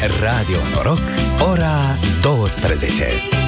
Radio Noroc, ora 12.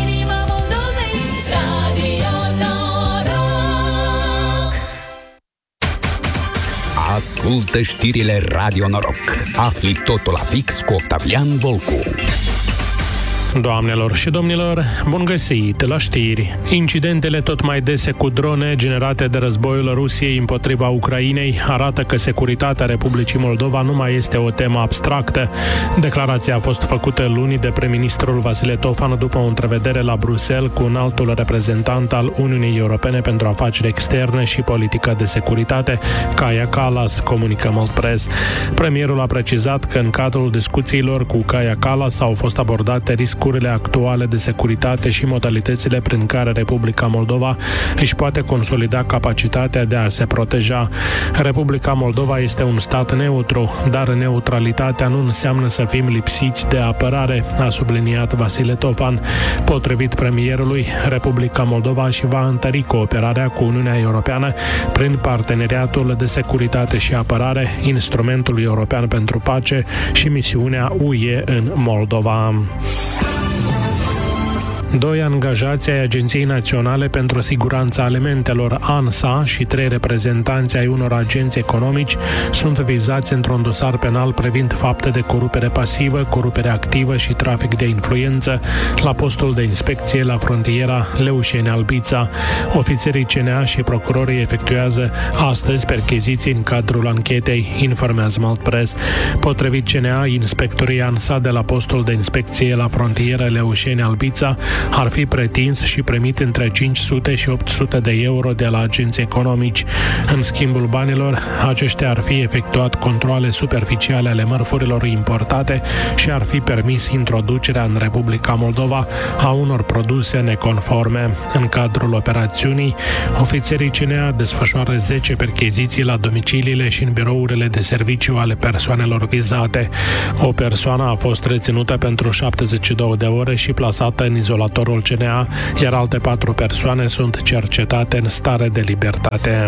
Ascultă știrile Radio Noroc. Afli totul la fix cu Octavian Volcu. Doamnelor și domnilor, bun găsit la știri. Incidentele tot mai dese cu drone generate de războiul Rusiei împotriva Ucrainei arată că securitatea Republicii Moldova nu mai este o temă abstractă. Declarația a fost făcută luni de prim-ministrul Vasile Tofan după o întrevedere la Bruxelles cu un altul reprezentant al Uniunii Europene pentru afaceri externe și politică de securitate, Kaja Kallas, comunică Mult Press. Premierul a precizat că în cadrul discuțiilor cu Kaja Kallas au fost abordate riscurile actuale de securitate și modalitățile prin care Republica Moldova își poate consolida capacitatea de a se proteja. Republica Moldova este un stat neutru, dar neutralitatea nu înseamnă să fim lipsiți de apărare, a subliniat Vasile Tofan. Potrivit premierului, Republica Moldova și va întări cooperarea cu Uniunea Europeană prin Parteneriatul de Securitate și Apărare, Instrumentul European pentru Pace și misiunea UE în Moldova. 2 angajați ai Agenției Naționale pentru Siguranța Alimentelor, ANSA, și 3 reprezentanți ai unor agenți economici sunt vizați într-un dosar penal privind fapte de corupere pasivă, corupere activă și trafic de influență la postul de inspecție la frontiera Leușeni-Albița. Ofițerii CNA și procurorii efectuează astăzi percheziții în cadrul anchetei, informează Mult Press. Potrivit CNA, inspectorii ANSA de la postul de inspecție la frontiera Leușeni-Albița ar fi pretins și primit între 500 și 800 de euro de la agenți economici. În schimbul banilor, aceștia ar fi efectuat controale superficiale ale mărfurilor importate și ar fi permis introducerea în Republica Moldova a unor produse neconforme. În cadrul operațiunii, ofițerii CNA desfășoară 10 percheziții la domiciliile și în birourile de serviciu ale persoanelor vizate. O persoană a fost reținută pentru 72 de ore și plasată în izolatorul CNA, iar alte 4 persoane sunt cercetate în stare de libertate.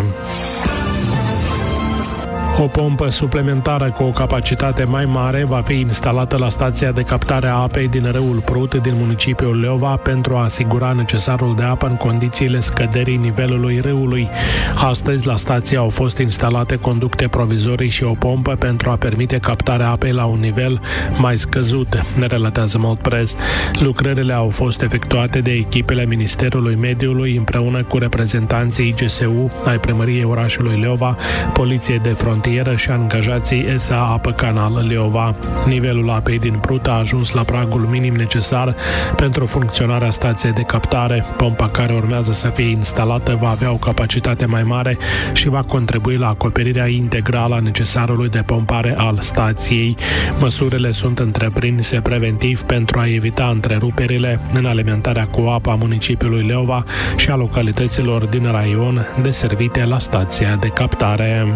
O pompă suplimentară cu o capacitate mai mare va fi instalată la stația de captare a apei din râul Prut din municipiul Leova pentru a asigura necesarul de apă în condițiile scăderii nivelului râului. Astăzi, la stație au fost instalate conducte provizorii și o pompă pentru a permite captarea apei la un nivel mai scăzut, ne relatează Mult Press. Lucrările au fost efectuate de echipele Ministerului Mediului împreună cu reprezentanții IGSU ai primăriei orașului Leova, Poliției de Frontieră și angajații ESA Apă Canal Leova. Nivelul apei din Prut a ajuns la pragul minim necesar pentru funcționarea stației de captare. Pompa care urmează să fie instalată va avea o capacitate mai mare și va contribui la acoperirea integrală a necesarului de pompare al stației. Măsurile sunt întreprinse preventiv pentru a evita întreruperile în alimentarea cu apă a municipiului Leova și a localităților din raion deservite la stația de captare.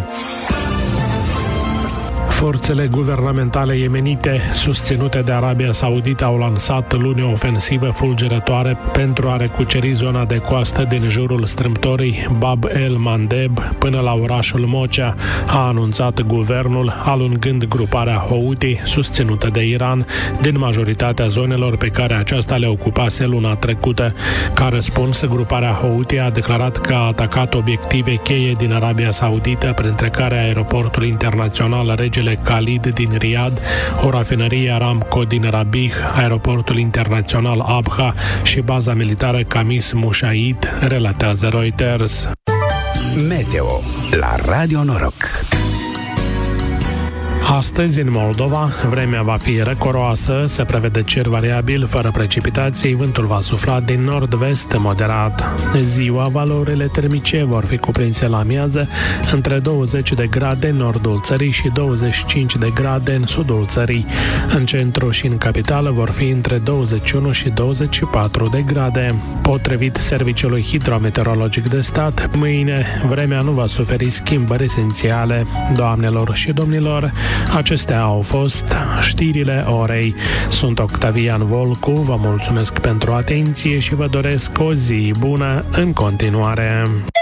Forțele guvernamentale iemenite, susținute de Arabia Saudită, au lansat luni o ofensivă fulgerătoare pentru a recuceri zona de coastă din jurul strâmtorii Bab el-Mandeb până la orașul Mocea, a anunțat guvernul, alungând gruparea Houthi, susținută de Iran, din majoritatea zonelor pe care aceasta le ocupase luna trecută. Ca răspuns, gruparea Houthi a declarat că a atacat obiective cheie din Arabia Saudită, printre care aeroportul internațional Regele Khalid din Riyadh, o rafinărie Aramco din Rabih, aeroportul internațional Abha și baza militară Kamis Mushait, relatează Reuters. Meteo la Radio Noroc. Astăzi, în Moldova, vremea va fi răcoroasă, se prevede cer variabil, fără precipitații, vântul va sufla din nord-vest moderat. Ziua, valorile termice vor fi cuprinse la amiază între 20 de grade în nordul țării și 25 de grade în sudul țării. În centru și în capitală vor fi între 21 și 24 de grade. Potrivit Serviciului Hidrometeorologic de Stat, mâine vremea nu va suferi schimbări esențiale. Doamnelor și domnilor, acestea au fost știrile orei. Sunt Octavian Volcu, vă mulțumesc pentru atenție și vă doresc o zi bună în continuare.